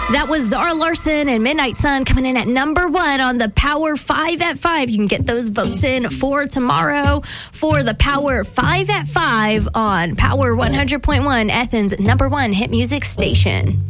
That was Zara Larsson and Midnight Sun coming in at number 1 on the Power 5 at 5. You can get those votes in for tomorrow for the Power 5 at 5 on Power 100.1, Athens' number 1 hit music station.